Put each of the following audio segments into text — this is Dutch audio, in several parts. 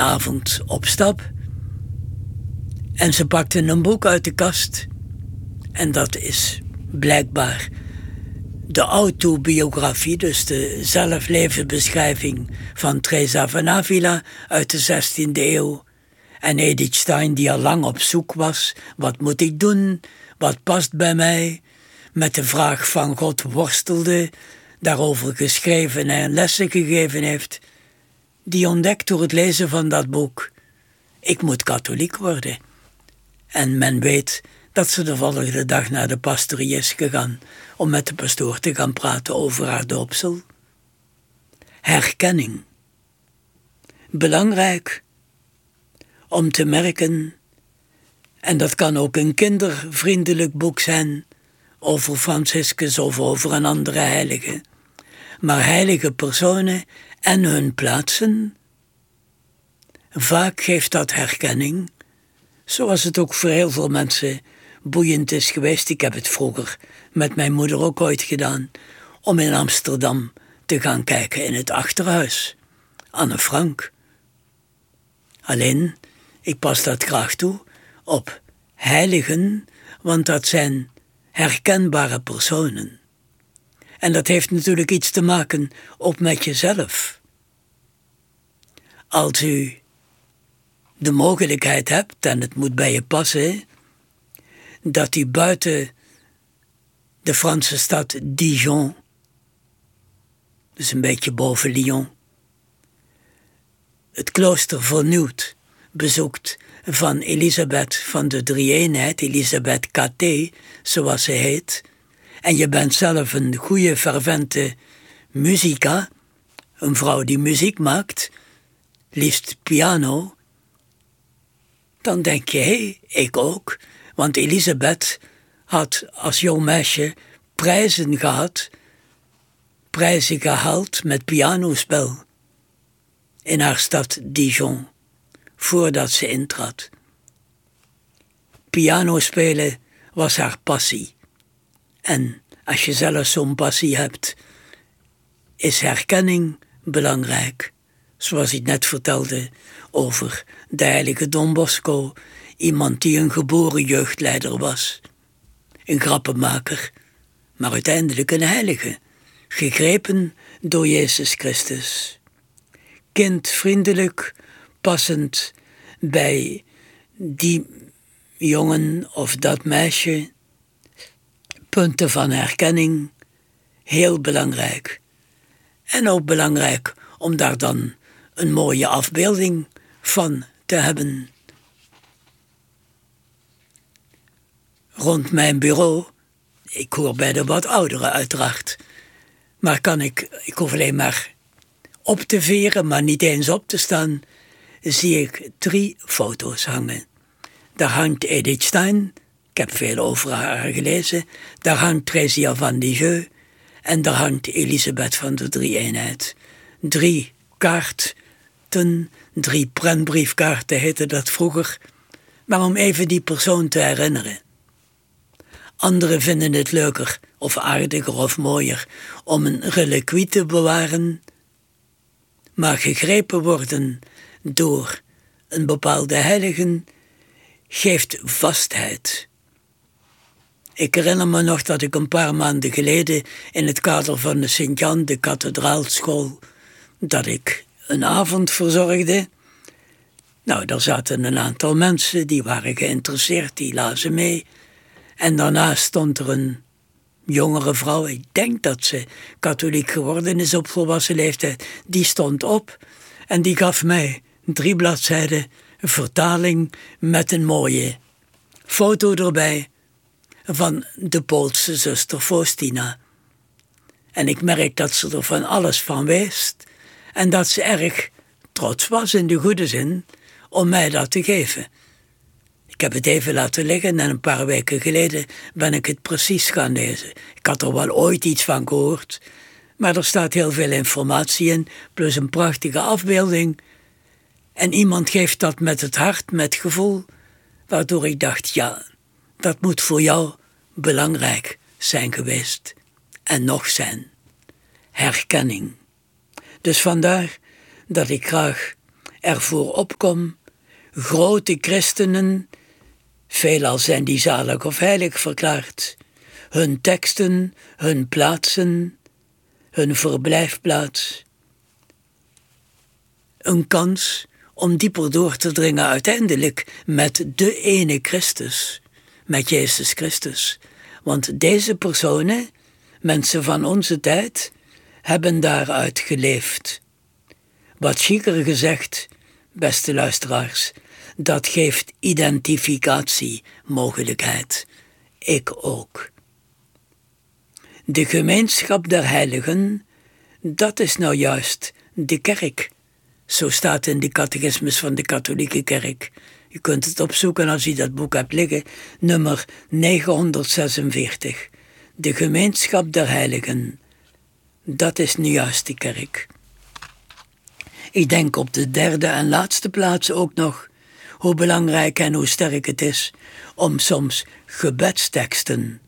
avond op stap. En ze pakte een boek uit de kast. En dat is blijkbaar de autobiografie, dus de zelflevensbeschrijving van Teresa van Avila uit de 16e eeuw. En Edith Stein, die al lang op zoek was. Wat moet ik doen? Wat past bij mij? Met de vraag van God worstelde, daarover geschreven en lessen gegeven heeft. Die ontdekt door het lezen van dat boek: ik moet katholiek worden. En men weet dat ze de volgende dag naar de pastorie is gegaan om met de pastoor te gaan praten over haar doopsel. Herkenning. Belangrijk om te merken, en dat kan ook een kindervriendelijk boek zijn over Franciscus of over een andere heilige, maar heilige personen en hun plaatsen, vaak geeft dat herkenning, zoals het ook voor heel veel mensen boeiend is geweest. Ik heb het vroeger met mijn moeder ook ooit gedaan, om in Amsterdam te gaan kijken in het achterhuis. Anne Frank. Alleen, ik pas dat graag toe op heiligen, want dat zijn herkenbare personen. En dat heeft natuurlijk iets te maken ook met jezelf. Als u de mogelijkheid hebt, en het moet bij je passen, dat u buiten de Franse stad Dijon, dus een beetje boven Lyon, het klooster vernieuwd bezoekt van Elisabeth van de Drie-eenheid, Elisabeth Catté, zoals ze heet, en je bent zelf een goede, fervente musica, een vrouw die muziek maakt, liefst piano, dan denk je, hé, ik ook. Want Elisabeth had als jong meisje prijzen gehad, prijzen gehaald met pianospel in haar stad Dijon, voordat ze intrad. Pianospelen was haar passie. En als je zelf zo'n passie hebt, is herkenning belangrijk. Zoals ik net vertelde over de heilige Don Bosco, iemand die een geboren jeugdleider was. Een grappenmaker, maar uiteindelijk een heilige, gegrepen door Jezus Christus. Kindvriendelijk, passend bij die jongen of dat meisje. Punten van herkenning, heel belangrijk. En ook belangrijk om daar dan een mooie afbeelding van te hebben. Rond mijn bureau, ik hoor bij de wat ouderen uiteraard, maar ik hoef alleen maar op te veren, maar niet eens op te staan, zie ik 3 foto's hangen. Daar hangt Edith Stein, ik heb veel over haar gelezen, daar hangt Theresia van Lisieux en daar hangt Elisabeth van de Drie-eenheid. 3 kaarten, 3 prentbriefkaarten heette dat vroeger, maar om even die persoon te herinneren. Anderen vinden het leuker of aardiger of mooier om een reliquie te bewaren, maar gegrepen worden door een bepaalde heilige geeft vastheid. Ik herinner me nog dat ik een paar maanden geleden in het kader van de Sint-Jan, de kathedraalschool, dat ik een avond verzorgde. Nou, daar zaten een aantal mensen, die waren geïnteresseerd, die lazen mee. En daarna stond er een jongere vrouw, ik denk dat ze katholiek geworden is op volwassen leeftijd, die stond op en die gaf mij 3 bladzijden vertaling met een mooie foto erbij van de Poolse zuster Faustina. En ik merk dat ze er van alles van wist en dat ze erg trots was in de goede zin om mij dat te geven. Ik heb het even laten liggen en een paar weken geleden ben ik het precies gaan lezen. Ik had er wel ooit iets van gehoord, maar er staat heel veel informatie in, plus een prachtige afbeelding. En iemand geeft dat met het hart, met gevoel, waardoor ik dacht, ja, dat moet voor jou belangrijk zijn geweest. En nog zijn. Herkenning. Dus vandaar dat ik graag ervoor opkom, grote christenen, veelal zijn die zalig of heilig verklaard, hun teksten, hun plaatsen, hun verblijfplaats. Een kans om dieper door te dringen uiteindelijk met de ene Christus, met Jezus Christus. Want deze personen, mensen van onze tijd, hebben daaruit geleefd. Wat chiquer gezegd, beste luisteraars, dat geeft identificatiemogelijkheid. Ik ook. De gemeenschap der heiligen, dat is nou juist de kerk. Zo staat in de catechismus van de katholieke kerk. U kunt het opzoeken als u dat boek hebt liggen, nummer 946. De gemeenschap der heiligen, dat is nu juist de kerk. Ik denk op de derde en laatste plaats ook nog hoe belangrijk en hoe sterk het is om soms gebedsteksten,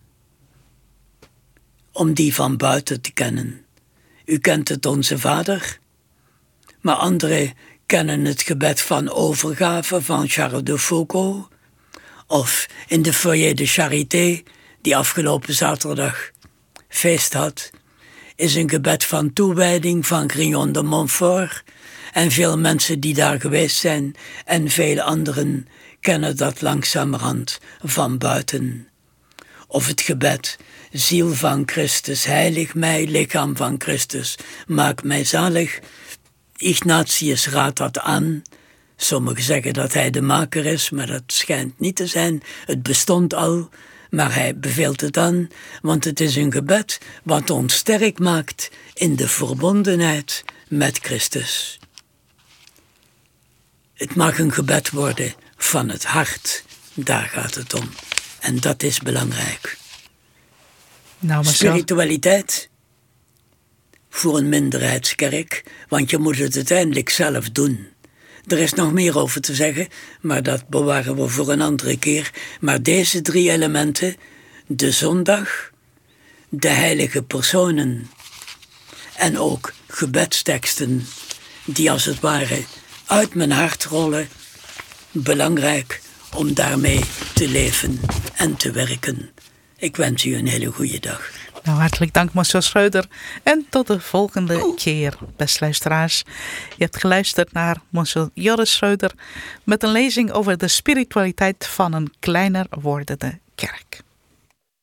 om die van buiten te kennen. U kent het Onze Vader, maar anderen kennen het gebed van overgave van Charles de Foucault, of in de Foyer de Charité, die afgelopen zaterdag feest had, is een gebed van toewijding van Grignon de Montfort. En veel mensen die daar geweest zijn en vele anderen kennen dat langzamerhand van buiten. Of het gebed, ziel van Christus, heilig mij, lichaam van Christus, maak mij zalig. Ignatius raadt dat aan. Sommigen zeggen dat hij de maker is, maar dat schijnt niet te zijn. Het bestond al, maar hij beveelt het aan, want het is een gebed wat ons sterk maakt in de verbondenheid met Christus. Het mag een gebed worden van het hart, daar gaat het om. En dat is belangrijk. Nou, spiritualiteit voor een minderheidskerk, want je moet het uiteindelijk zelf doen. Er is nog meer over te zeggen, maar dat bewaren we voor een andere keer. Maar deze 3 elementen, de zondag, de heilige personen en ook gebedsteksten, die als het ware uit mijn hart rollen, belangrijk om daarmee te leven en te werken. Ik wens u een hele goede dag. Nou, hartelijk dank, monsieur Schreuder. En tot de volgende keer, beste luisteraars. Je hebt geluisterd naar monsieur Joris Schreuder met een lezing over de spiritualiteit van een kleiner wordende kerk.